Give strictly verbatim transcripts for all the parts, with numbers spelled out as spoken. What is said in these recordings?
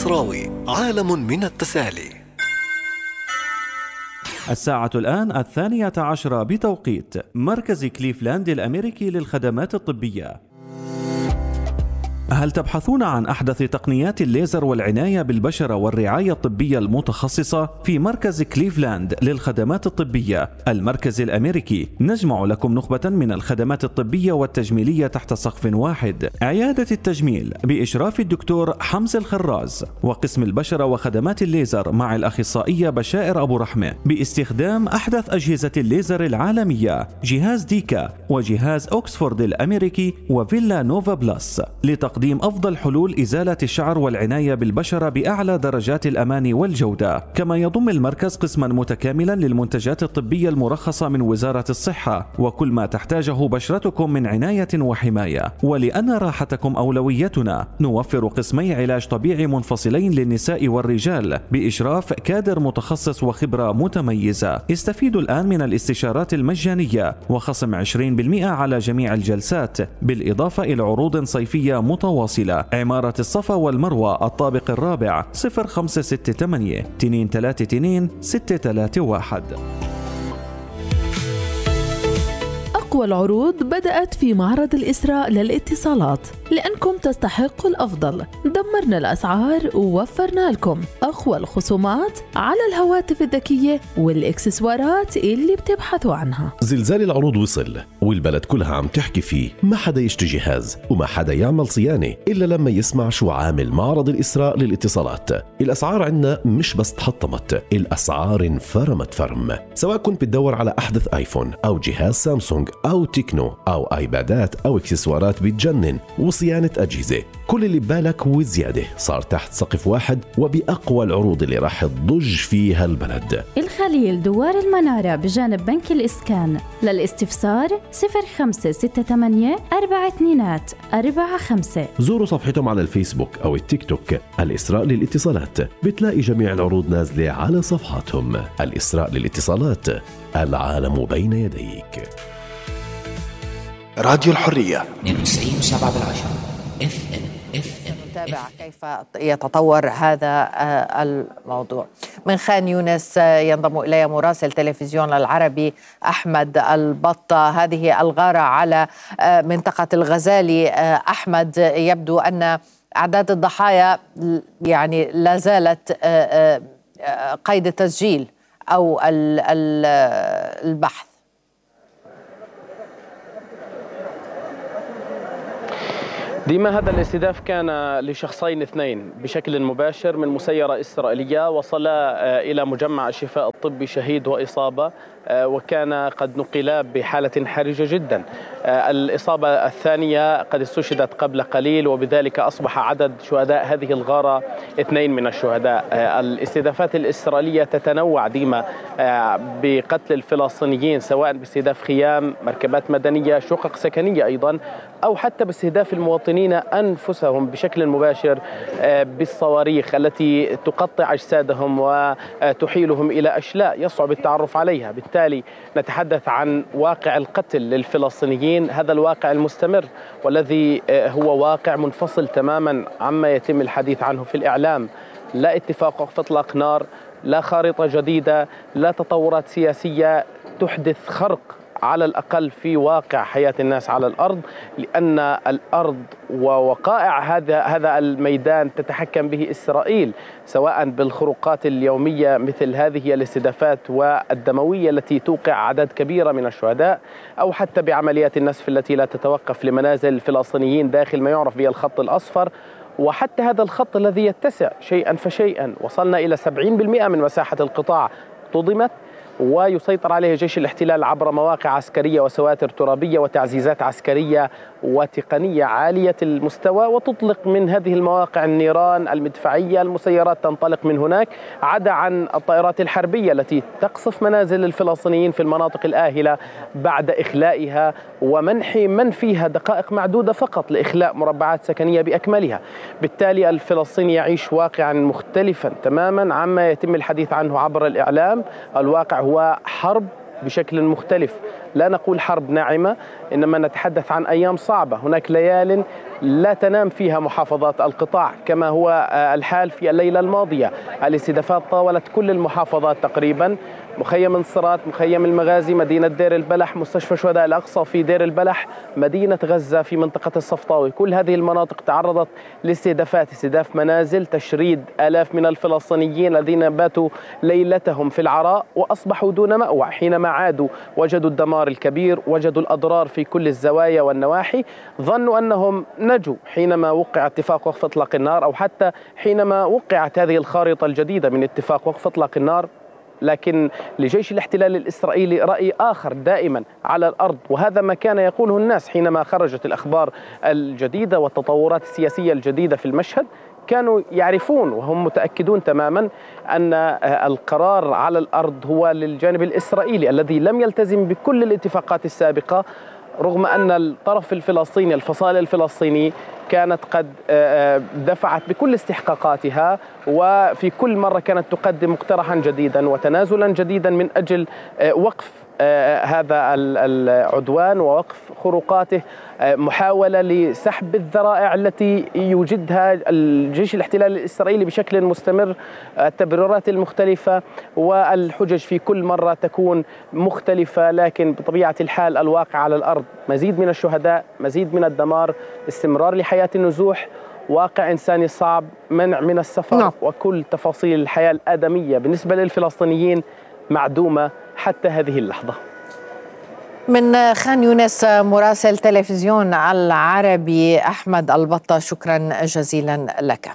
المصراوي، عالم من التسالي. الساعة الآن الثانية عشرة بتوقيت مركز كليفلاند الأمريكي للخدمات الطبية. هل تبحثون عن أحدث تقنيات الليزر والعناية بالبشرة والرعاية الطبية المتخصصة؟ في مركز كليفلاند للخدمات الطبية المركز الأمريكي نجمع لكم نخبة من الخدمات الطبية والتجميلية تحت سقف واحد. عيادة التجميل بإشراف الدكتور حمز الخراز، وقسم البشرة وخدمات الليزر مع الأخصائية بشائر أبو رحمة باستخدام أحدث أجهزة الليزر العالمية، جهاز ديكا وجهاز أوكسفورد الأمريكي وفيلا نوفا بلس، لتقديم تقديم أفضل حلول إزالة الشعر والعناية بالبشرة بأعلى درجات الأمان والجودة. كما يضم المركز قسما متكاملا للمنتجات الطبية المرخصة من وزارة الصحة وكل ما تحتاجه بشرتكم من عناية وحماية. ولأن راحتكم أولويتنا نوفر قسمي علاج طبيعي منفصلين للنساء والرجال بإشراف كادر متخصص وخبرة متميزة. استفيدوا الآن من الاستشارات المجانية وخصم عشرين بالمئة على جميع الجلسات، بالإضافة إلى عروض صيفية متواصلة. عمارة الصفا والمروة الطابق الرابع، صفر خمسة ستة ثمانية اثنين ثلاثة اثنين ستة ثلاثة واحد. أقوى العروض بدأت في معرض الإسراء للاتصالات، لأنكم تستحقوا الأفضل. دمرنا الأسعار ووفرنا لكم أقوى الخصومات على الهواتف الذكية والإكسسوارات اللي بتبحثوا عنها. زلزال العروض وصل والبلد كلها عم تحكي فيه. ما حدا يشتري جهاز وما حدا يعمل صيانة إلا لما يسمع شو عامل معرض الإسراء للاتصالات. الأسعار عنا مش بس تحطمت، الأسعار انفرمت فرم. سواء كنت بتدور على أحدث آيفون أو جهاز سامسونج أو تكنو أو آيبادات أو إكسسوارات بتجنن وصيانة أجهزة، كل اللي ببالك وزيادة صار تحت سقف واحد وبأقوى العروض اللي راح تضج فيها البلد. الخليل دوار المنارة بجانب بنك الإسكان. للاستفسار صفر خمسة ستة ثمانية أربعة اثنين أربعة خمسة. زوروا صفحتهم على الفيسبوك أو التيك توك الإسراء للاتصالات، بتلاقي جميع العروض نازلة على صفحاتهم. الإسراء للاتصالات، العالم بين يديك. راديو الحرية اثنين وتسعين فاصلة سبعة بالعشرة اف ام اف ام. نتابع كيف يتطور هذا الموضوع. من خان يونس ينضم إلي مراسل تلفزيون العربي أحمد البطة. هذه الغارة على منطقة الغزالي. أحمد، يبدو أن أعداد الضحايا يعني لا زالت قيد التسجيل أو البحث. ديما هذا الاستهداف كان لشخصين اثنين بشكل مباشر من مسيرة إسرائيلية وصلا إلى مجمع الشفاء الطبي شهيد وإصابة، وكان قد نقلا بحالة حرجة جدا. الإصابة الثانية قد استشهدت قبل قليل، وبذلك أصبح عدد شهداء هذه الغارة اثنين من الشهداء. الاستهدافات الإسرائيلية تتنوع ديما بقتل الفلسطينيين، سواء باستهداف خيام، مركبات مدنية، شقق سكنية أيضا، أو حتى باستهداف المواطنين أنفسهم بشكل مباشر بالصواريخ التي تقطع أجسادهم وتحيلهم إلى أشلاء يصعب التعرف عليها. بالتالي نتحدث عن واقع القتل للفلسطينيين، هذا الواقع المستمر والذي هو واقع منفصل تماما عما يتم الحديث عنه في الإعلام. لا اتفاق وقف إطلاق نار، لا خارطة جديدة، لا تطورات سياسية تحدث خرق على الأقل في واقع حياة الناس على الأرض، لأن الأرض ووقائع هذا هذا الميدان تتحكم به إسرائيل، سواء بالخروقات اليومية مثل هذه الاستهدافات والدموية التي توقع عدد كبير من الشهداء، أو حتى بعمليات النسف التي لا تتوقف لمنازل الفلسطينيين داخل ما يعرف بالخط الأصفر. وحتى هذا الخط الذي يتسع شيئا فشيئا، وصلنا إلى سبعين بالمئة من مساحة القطاع تضمت ويسيطر عليه جيش الاحتلال عبر مواقع عسكرية وسواتر ترابية وتعزيزات عسكرية وتقنية عالية المستوى، وتطلق من هذه المواقع النيران المدفعية، المسيرات تنطلق من هناك، عدا عن الطائرات الحربية التي تقصف منازل الفلسطينيين في المناطق الآهلة بعد إخلائها ومنح من فيها دقائق معدودة فقط لإخلاء مربعات سكنية بأكملها. بالتالي الفلسطيني يعيش واقعا مختلفا تماما عما يتم الحديث عنه عبر الإعلام. الواقع هو حرب بشكل مختلف. لا نقول حرب ناعمة، إنما نتحدث عن أيام صعبة. هناك ليال لا تنام فيها محافظات القطاع كما هو الحال في الليلة الماضية. الاستهدافات طاولت كل المحافظات تقريبا، مخيم انصرات، مخيم المغازي، مدينة دير البلح، مستشفى شهداء الأقصى في دير البلح، مدينة غزة في منطقة الصفطاوي. كل هذه المناطق تعرضت لاستهدافات، استهداف منازل، تشريد آلاف من الفلسطينيين الذين باتوا ليلتهم في العراء وأصبحوا دون مأوى. حينما عادوا وجدوا الدمار الكبير، وجدوا الأضرار في كل الزوايا والنواحي، ظنوا أنهم نجوا حينما وقع اتفاق وقف إطلاق النار، أو حتى حينما وقعت هذه الخارطة الجديدة من اتفاق وقف إطلاق النار. لكن لجيش الاحتلال الإسرائيلي رأي آخر دائما على الأرض، وهذا ما كان يقوله الناس حينما خرجت الأخبار الجديدة والتطورات السياسية الجديدة في المشهد. كانوا يعرفون وهم متأكدون تماما أن القرار على الأرض هو للجانب الإسرائيلي الذي لم يلتزم بكل الاتفاقات السابقة، رغم أن الطرف الفلسطيني، الفصائل الفلسطيني كانت قد دفعت بكل استحقاقاتها، وفي كل مرة كانت تقدم مقترحا جديدا وتنازلا جديدا من أجل وقف هذا العدوان ووقف خروقاته، محاولة لسحب الذرائع التي يوجدها الجيش الاحتلال الإسرائيلي بشكل مستمر، التبريرات المختلفة والحجج في كل مرة تكون مختلفة. لكن بطبيعة الحال الواقع على الأرض مزيد من الشهداء، مزيد من الدمار، استمرار لحياة النزوح، واقع إنساني صعب، منع من السفر، نعم. وكل تفاصيل الحياة الآدمية بالنسبة للفلسطينيين معدومة حتى هذه اللحظة. من خان يونس مراسل تلفزيون العربي أحمد البطة، شكرا جزيلا لك.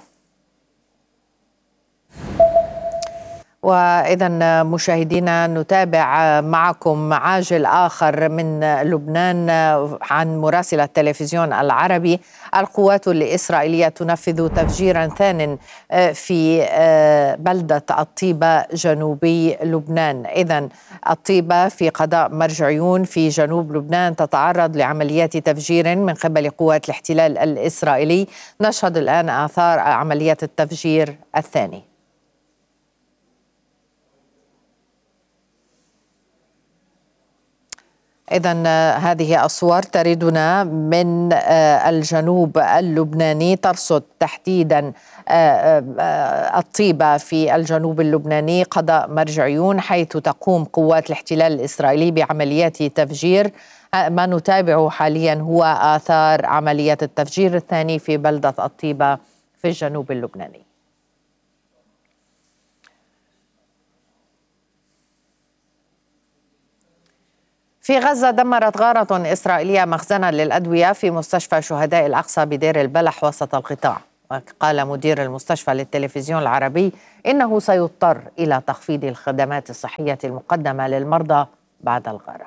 وإذا مشاهدينا نتابع معكم عاجل آخر من لبنان عن مراسل التلفزيون العربي. القوات الإسرائيلية تنفذ تفجيرا ثان في بلدة الطيبة جنوبي لبنان. إذن الطيبة في قضاء مرجعيون في جنوب لبنان تتعرض لعمليات تفجير من قبل قوات الاحتلال الإسرائيلي. نشهد الآن آثار عمليات التفجير الثاني. إذن هذه الصور تردنا من الجنوب اللبناني، ترصد تحديدا الطيبة في الجنوب اللبناني قضاء مرجعيون، حيث تقوم قوات الاحتلال الإسرائيلي بعمليات تفجير. ما نتابعه حاليا هو آثار عمليات التفجير الثاني في بلدة الطيبة في الجنوب اللبناني. في غزة دمرت غارة إسرائيلية مخزنا للأدوية في مستشفى شهداء الأقصى بدير البلح وسط القطاع. وقال مدير المستشفى للتلفزيون العربي إنه سيضطر إلى تخفيض الخدمات الصحية المقدمة للمرضى بعد الغارة.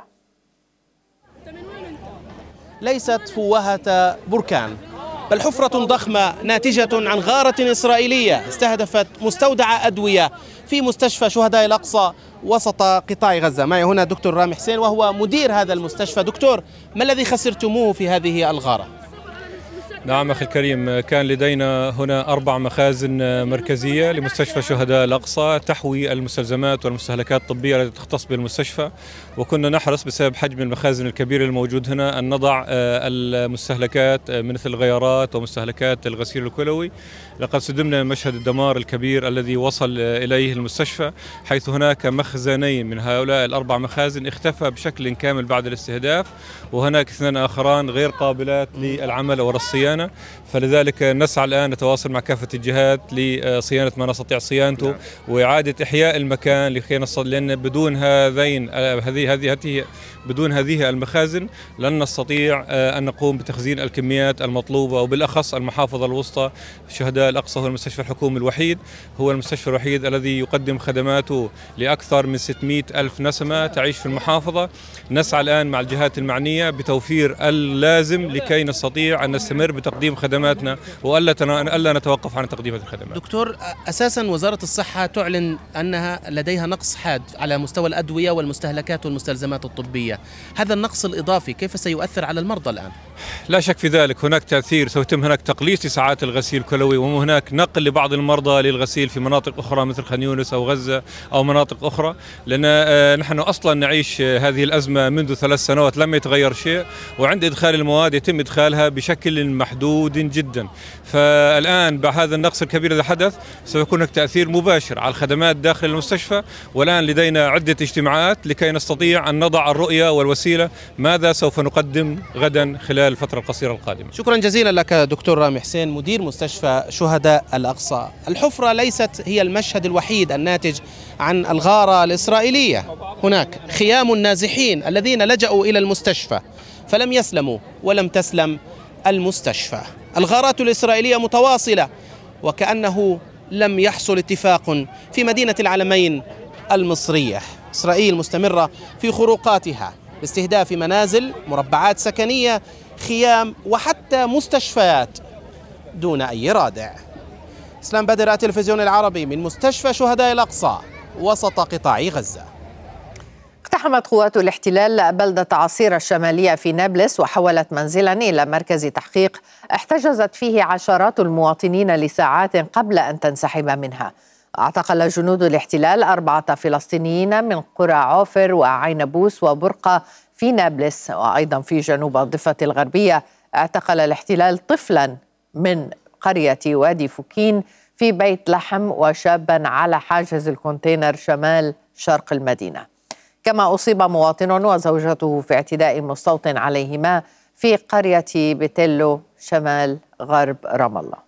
ليست فوهة بركان، بل حفرة ضخمة ناتجة عن غارة إسرائيلية استهدفت مستودع أدوية في مستشفى شهداء الأقصى وسط قطاع غزة. معي هنا دكتور رامي حسين وهو مدير هذا المستشفى. دكتور، ما الذي خسرتموه في هذه الغارة؟ نعم أخي الكريم، كان لدينا هنا أربع مخازن مركزية لمستشفى شهداء الأقصى تحوي المستلزمات والمستهلكات الطبية التي تختص بالمستشفى، وكنا نحرص بسبب حجم المخازن الكبير الموجود هنا أن نضع المستهلكات مثل الغيارات ومستهلكات الغسيل الكلوي. لقد صدمنا من مشهد الدمار الكبير الذي وصل إليه المستشفى، حيث هناك مخزنين من هؤلاء الأربع مخازن اختفى بشكل كامل بعد الاستهداف، وهناك اثنان آخران غير قابلات للعمل أو الصيانة. فلذلك نسعى الآن نتواصل مع كافة الجهات لصيانة ما نستطيع صيانته وإعادة إحياء المكان لكي نصل، لأن بدون هذين هذه هذه بدون هذه المخازن لن نستطيع أن نقوم بتخزين الكميات المطلوبة. وبالأخص المحافظة الوسطى شهداء الأقصى هو المستشفى الحكومي الوحيد، هو المستشفى الوحيد الذي يقدم خدماته لأكثر من ستمئة ألف نسمة تعيش في المحافظة. نسعى الآن مع الجهات المعنية بتوفير اللازم لكي نستطيع أن نستمر تقديم خدماتنا وألا ألا نتوقف عن تقديم هذه الخدمات. دكتور، أساسا وزارة الصحة تعلن أنها لديها نقص حاد على مستوى الأدوية والمستهلكات والمستلزمات الطبية، هذا النقص الإضافي كيف سيؤثر على المرضى الآن؟ لا شك في ذلك، هناك تأثير، سيتم هناك تقليص ساعات الغسيل الكلوي، وهناك نقل لبعض المرضى للغسيل في مناطق أخرى مثل خان يونس أو غزة أو مناطق أخرى، لأن نحن أصلا نعيش هذه الأزمة منذ ثلاث سنوات لم يتغير شيء، وعند إدخال المواد يتم إدخالها بشكل محدود جدا. فالآن بهذا النقص الكبير الذي حدث سيكون هناك تأثير مباشر على الخدمات داخل المستشفى، والآن لدينا عدة اجتماعات لكي نستطيع أن نضع الرؤية والوسيلة ماذا سوف نقدم غدا خلال الفترة القصيرة القادمة. شكرا جزيلا لك دكتور رامي حسين، مدير مستشفى شهداء الأقصى. الحفرة ليست هي المشهد الوحيد الناتج عن الغارة الإسرائيلية، هناك خيام النازحين الذين لجأوا إلى المستشفى فلم يسلموا ولم تسلم المستشفى. الغارات الإسرائيلية متواصلة وكأنه لم يحصل اتفاق في مدينة العلمين المصرية. إسرائيل مستمرة في خروقاتها باستهداف منازل، مربعات سكنية، خيام وحتى مستشفيات دون أي رادع. إسلام بدر، التلفزيون العربي من مستشفى شهداء الأقصى وسط قطاع غزة. اقتحمت قوات الاحتلال بلدة عصير الشمالية في نابلس وحولت منزلا إلى مركز تحقيق احتجزت فيه عشرات المواطنين لساعات قبل أن تنسحب منها. اعتقل جنود الاحتلال أربعة فلسطينيين من قرى عوفر وعينبوس وبرقة في نابلس، وأيضا في جنوب الضفة الغربية اعتقل الاحتلال طفلا من قرية وادي فوكين في بيت لحم وشابا على حاجز الكونتينر شمال شرق المدينة. كما أصيب مواطن وزوجته في اعتداء مستوطن عليهما في قرية بتيلو شمال غرب رام الله.